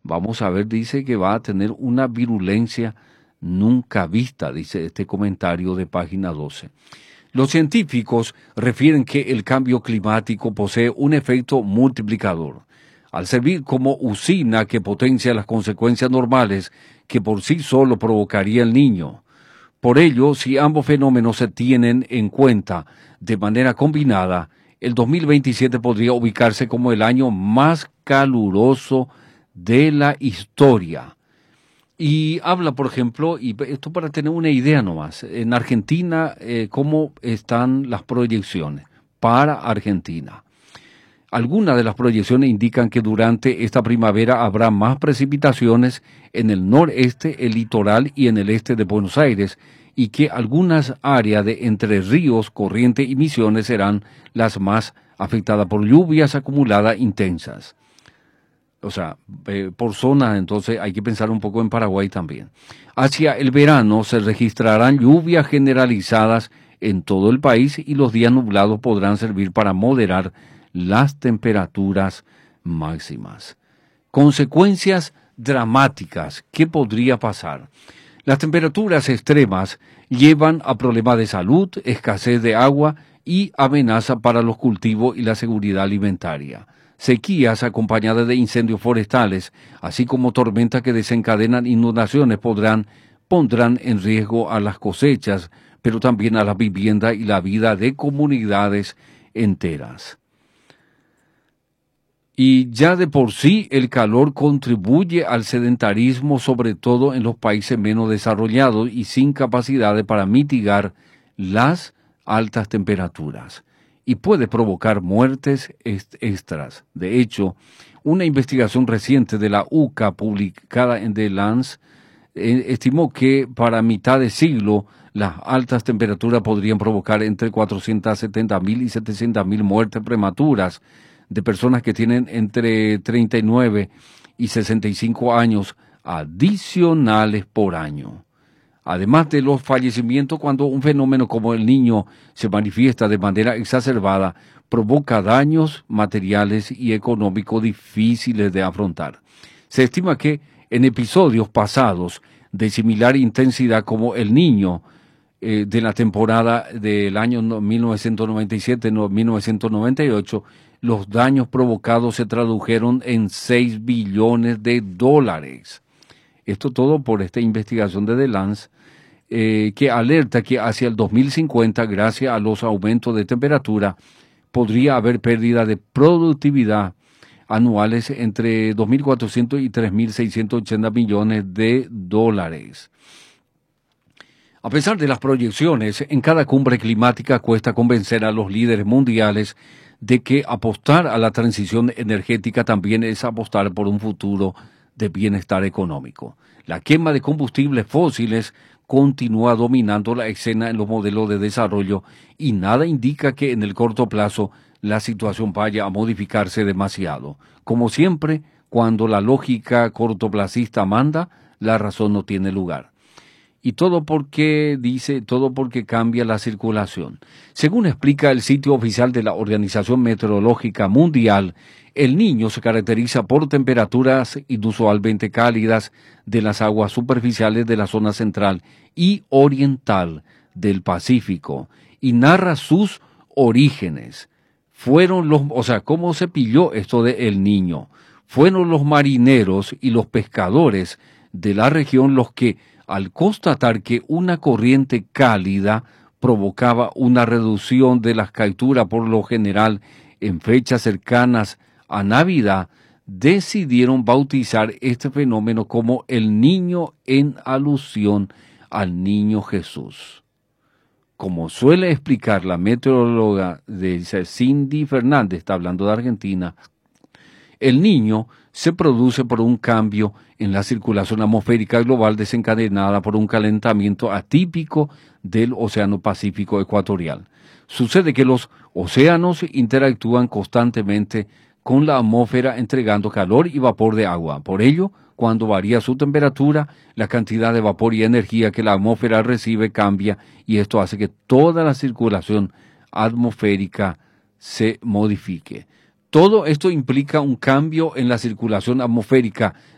vamos a ver, dice que va a tener una virulencia nunca vista, dice este comentario de página 12. Los científicos refieren que el cambio climático posee un efecto multiplicador, al servir como usina que potencia las consecuencias normales que por sí solo provocaría el Niño. Por ello, si ambos fenómenos se tienen en cuenta de manera combinada, el 2027 podría ubicarse como el año más caluroso de la historia. Y habla, por ejemplo, y esto para tener una idea nomás, en Argentina, cómo están las proyecciones para Argentina. Algunas de las proyecciones indican que durante esta primavera habrá más precipitaciones en el noreste, el litoral y en el este de Buenos Aires, y que algunas áreas de Entre Ríos, Corrientes y Misiones serán las más afectadas por lluvias acumuladas intensas. O sea, por zona, entonces hay que pensar un poco en Paraguay también. Hacia el verano se registrarán lluvias generalizadas en todo el país y los días nublados podrán servir para moderar las temperaturas máximas. Consecuencias dramáticas. ¿Qué podría pasar? Las temperaturas extremas llevan a problemas de salud, escasez de agua y amenaza para los cultivos y la seguridad alimentaria. Sequías acompañadas de incendios forestales, así como tormentas que desencadenan inundaciones pondrán en riesgo a las cosechas, pero también a la vivienda y la vida de comunidades enteras. Y ya de por sí el calor contribuye al sedentarismo, sobre todo en los países menos desarrollados y sin capacidades para mitigar las altas temperaturas. Y puede provocar muertes extras. De hecho, una investigación reciente de la UCA publicada en The Lancet estimó que para mitad de siglo las altas temperaturas podrían provocar entre 470.000 y 700.000 muertes prematuras de personas que tienen entre 39 y 65 años adicionales por año. Además de los fallecimientos, cuando un fenómeno como el Niño se manifiesta de manera exacerbada, provoca daños materiales y económicos difíciles de afrontar. Se estima que en episodios pasados de similar intensidad como el Niño de la temporada del año 1997-1998, los daños provocados se tradujeron en 6 billones de dólares. Esto todo por esta investigación de The Lancet, que alerta que hacia el 2050, gracias a los aumentos de temperatura, podría haber pérdida de productividad anuales entre 2.400 y 3.680 millones de dólares. A pesar de las proyecciones, en cada cumbre climática cuesta convencer a los líderes mundiales de que apostar a la transición energética también es apostar por un futuro de bienestar económico. La quema de combustibles fósiles continúa dominando la escena en los modelos de desarrollo y nada indica que en el corto plazo la situación vaya a modificarse demasiado. Como siempre, cuando la lógica cortoplacista manda, la razón no tiene lugar. Y todo porque cambia la circulación. Según explica el sitio oficial de la Organización Meteorológica Mundial, el Niño se caracteriza por temperaturas inusualmente cálidas de las aguas superficiales de la zona central y oriental del Pacífico y narra sus orígenes. ¿Cómo se pilló esto de El Niño? Fueron los marineros y los pescadores de la región los que, al constatar que una corriente cálida provocaba una reducción de las capturas por lo general en fechas cercanas a Navidad, decidieron bautizar este fenómeno como el Niño en alusión al Niño Jesús. Como suele explicar la meteoróloga Cindy Fernández, está hablando de Argentina, el Niño se produce por un cambio en la circulación atmosférica global desencadenada por un calentamiento atípico del Océano Pacífico ecuatorial. Sucede que los océanos interactúan constantemente con la atmósfera entregando calor y vapor de agua. Por ello, cuando varía su temperatura, la cantidad de vapor y energía que la atmósfera recibe cambia y esto hace que toda la circulación atmosférica se modifique. Todo esto implica un cambio en la circulación atmosférica